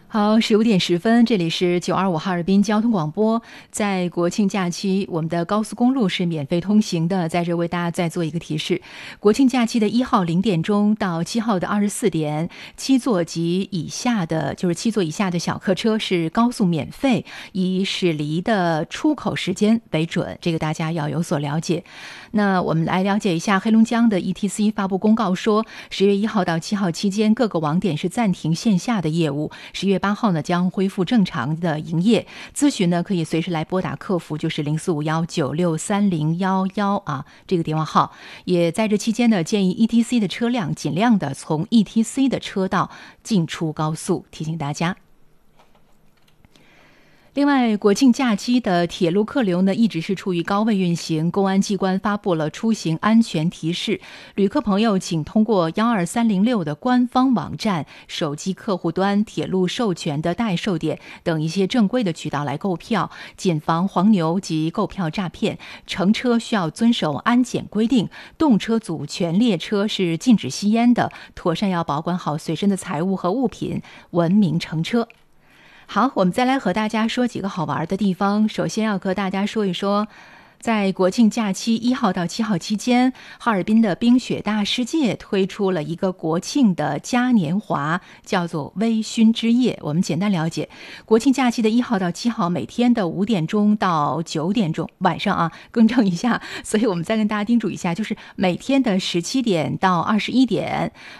好，15点10分，这里是925哈尔滨交通广播。在国庆假期，我们的高速公路是免费通行的。在这为大家再做一个提示：国庆假期的1号0点钟到7号的24点，7座及以下的，就是7座以下的小客车是高速免费，以驶离的出口时间为准，这个大家要有所了解。那我们来了解一下，黑龙江的 ETC 发布公告说，10月1号到7号期间，各个网点是暂停线下的业务。10月8号呢，将恢复正常的营业。咨询呢，可以随时来拨打客服，就是0451963011啊，这个电话号。也在这期间呢，建议 ETC 的车辆尽量的从 ETC 的车道进出高速，提醒大家。另外，国庆假期的铁路客流呢，一直是处于高位运行。公安机关发布了出行安全提示，旅客朋友请通过12306的官方网站、手机客户端、铁路授权的代售点等一些正规的渠道来购票，谨防黄牛及购票诈骗。乘车需要遵守安检规定，动车组全列车是禁止吸烟的，妥善要保管好随身的财物和物品，文明乘车。好，我们再来和大家说几个好玩的地方。首先要和大家说一说，在国庆假期1号到7号期间，哈尔滨的冰雪大世界推出了一个国庆的嘉年华，叫做微醺之夜。我们简单了解，国庆假期的1号到7号，每天的5点钟到9点钟，晚上啊，更正一下，所以我们再跟大家叮嘱一下，就是每天的17点到21点，